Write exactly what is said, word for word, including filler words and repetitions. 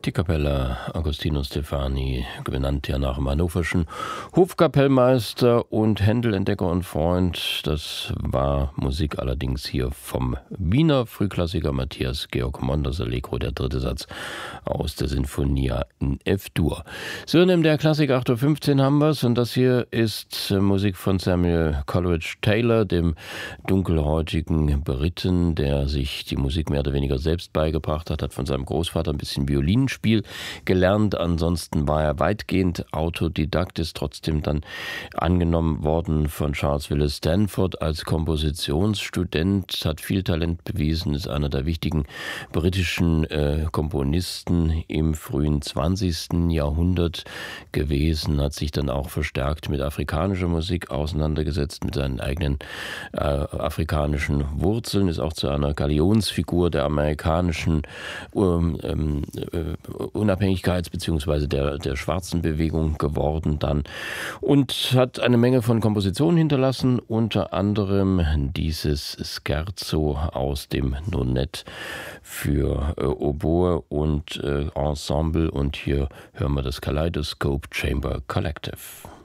Die Kapella Agostino Stefani, benannt ja nach dem hannoverschen Hofkapellmeister und Händel-Entdecker und Freund. Das war Musik allerdings hier vom Wiener Frühklassiker Matthias Georg Monders Allegro, der dritte Satz aus der Sinfonia in F-Dur. So, in der Klassik acht Uhr fünfzehn haben wir es und das hier ist Musik von Samuel Coleridge Taylor, dem dunkelhäutigen Briten, der sich die Musik mehr oder weniger selbst beigebracht hat, hat von seinem Großvater ein bisschen Violinspiel gelernt. Ansonsten war er weitgehend Autodidakt, ist trotzdem dann angenommen worden von Charles Willis Stanford als Kompositionsstudent, hat viel Talent bewiesen, ist einer der wichtigen britischen äh, Komponisten im frühen zwanzigsten Jahrhundert gewesen, hat sich dann auch verstärkt mit afrikanischer Musik auseinandergesetzt, mit seinen eigenen äh, afrikanischen Wurzeln, ist auch zu einer Galionsfigur der amerikanischen ähm, ähm, Unabhängigkeits- bzw. Der, der schwarzen Bewegung geworden dann und hat eine Menge von Kompositionen hinterlassen, unter anderem dieses Scherzo aus dem Nonett für äh, Oboe und äh, Ensemble, und hier hören wir das Kaleidoscope Chamber Collective.